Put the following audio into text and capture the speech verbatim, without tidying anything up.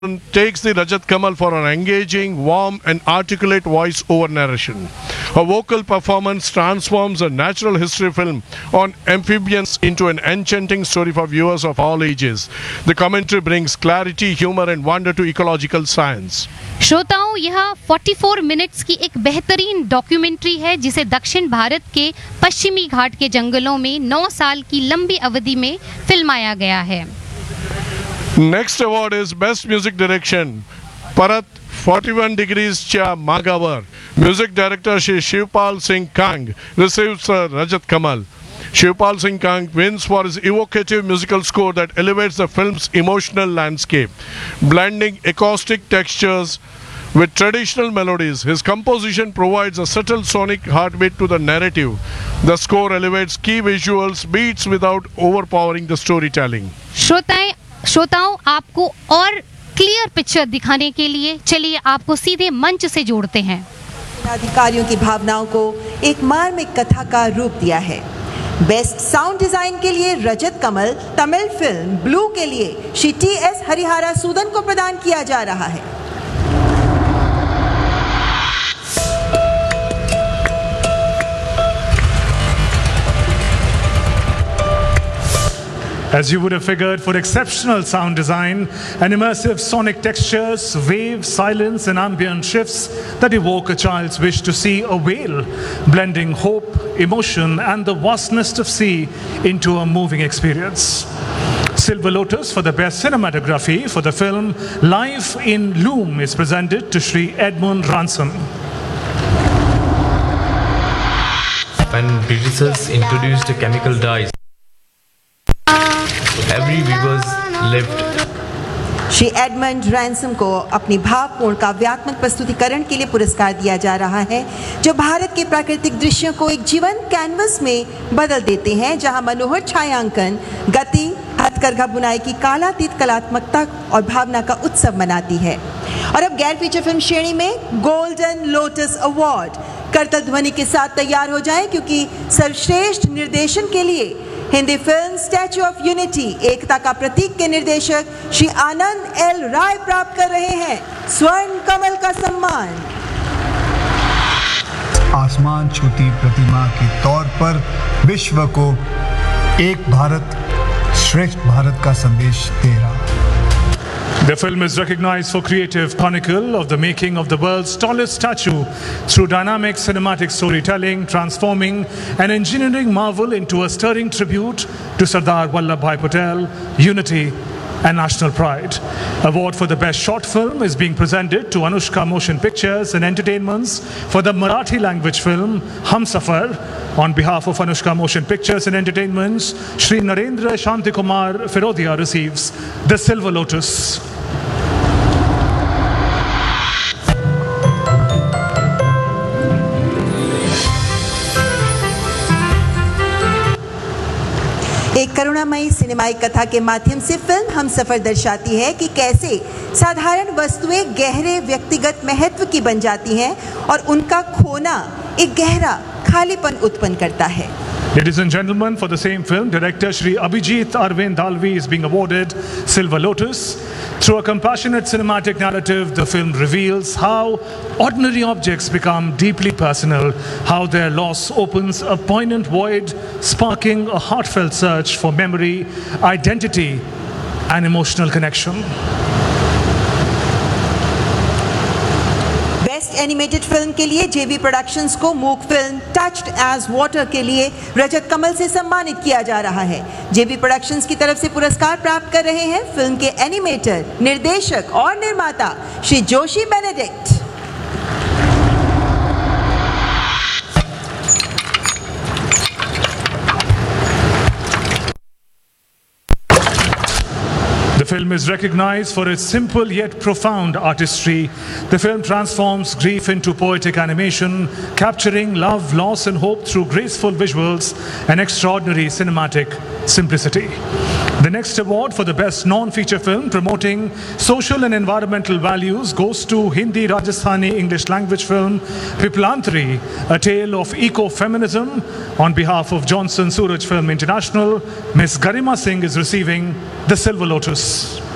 takes the Rajat Kamal for an engaging, warm and articulate voice over narration. Her vocal performance transforms a natural history film on amphibians into an enchanting story for viewers of all ages. The commentary brings clarity, humor and wonder to ecological science. श्रोताओं, यह चौवालीस minutes की एक बेहतरीन documentary है जिसे दक्षिण भारत के पश्चिमी घाट के जंगलों में नौ साल की लंबी अवधि में फिल्माया गया है. Next award is Best Music Direction. Parat forty-one Degrees Cha Magavar. Music Director Shri Shivpal Singh Kang receives a Rajat Kamal. Shivpal Singh Kang wins for his evocative musical score that elevates the film's emotional landscape, blending acoustic textures with traditional melodies. His composition provides a subtle sonic heartbeat to the narrative. The score elevates key visuals, beats without overpowering the storytelling. श्रोताएं श्रोताओं आपको और clear picture दिखाने के लिए चलिए आपको सीधे मंच से जोड़ते हैं. अधिकारियों की भावनाओं को एक मार्मिक कथा का रूप दिया है. बेस्ट साउंड डिजाइन के लिए रजत कमल तमिल फिल्म ब्लू के लिए श्री टी एस हरिहरा सूदन को प्रदान किया जा रहा है. As you would have figured, for exceptional sound design and immersive sonic textures, waves, silence and ambient shifts that evoke a child's wish to see a whale, blending hope, emotion and the vastness of sea into a moving experience. Silver Lotus for the best cinematography for the film Life in Loom is presented to Shri Edmund Ransom. When Britishers introduced chemical dyes, every weavers lived. Shri Edmund ransom को अपनी भावपूर्ण काव्यात्मक प्रस्तुतिकरण के लिए पुरस्कार दिया जा रहा है जो भारत के प्राकृतिक दृश्यों को एक जीवंत कैनवस में बदल देते हैं जहां मनोहर छायांकन गति हथकरघा बुनाई की कालातीत कलात्मकता और भावना का उत्सव मनाती है. और अब गैर फीचर फिल्म श्रेणी में गोल्डन लोटस अवार्ड करतल ध्वनि के साथ तैयार हो जाएं क्योंकि सर्वश्रेष्ठ निर्देशन के लिए Hindi film statue of unity एकता का प्रतीक के निर्देशक श्री आनंद एल राय प्राप्त कर रहे हैं स्वर्ण कमल का सम्मान. आसमान छूती प्रतिमा के तौर पर विश्व को एक भारत श्रेष्ठ भारत का संदेश दे रहा. The film is recognized for creative chronicle of the making of the world's tallest statue through dynamic cinematic storytelling, transforming an engineering marvel into a stirring tribute to Sardar Vallabhbhai Patel, unity and national pride. Award for the best short film is being presented to Anushka Motion Pictures and Entertainments for the Marathi language film Humsafar. On behalf of Anushka Motion Pictures and Entertainments, Shri Narendra Shantikumar Firodia receives the Silver Lotus. एक करुणामयी सिनेमाई कथा के माध्यम से film Humsafar दर्शाती है कि कैसे साधारण वस्तुएं गहरे व्यक्तिगत महत्व की बन जाती हैं और उनका खोना एक गहरा खालीपन उत्पन्न करता है. Ladies and gentlemen, for the same film, director Shri Abhijit Arvind Dalvi is being awarded Silver Lotus. Through a compassionate cinematic narrative, the film reveals how ordinary objects become deeply personal, how their loss opens a poignant void, sparking a heartfelt search for memory, identity, and emotional connection. Animated film के लिए जेबी productions को मूक film touched as water के लिए रजत कमल से सम्मानित किया जा रहा है. जेबी प्रोडक्शंस की तरफ से पुरस्कार प्राप्त कर रहे हैं फिल्म के एनिमेटर, निर्देशक और निर्माता Shri Joshi Benedict. The film is recognized for its simple yet profound artistry. The film transforms grief into poetic animation, capturing love, loss and hope through graceful visuals and extraordinary cinematic simplicity. The next award for the best non-feature film promoting social and environmental values goes to Hindi Rajasthani English language film Piplantri, a tale of eco-feminism. On behalf of Johnson Suraj Film International, Miss Garima Singh is receiving the Silver Lotus.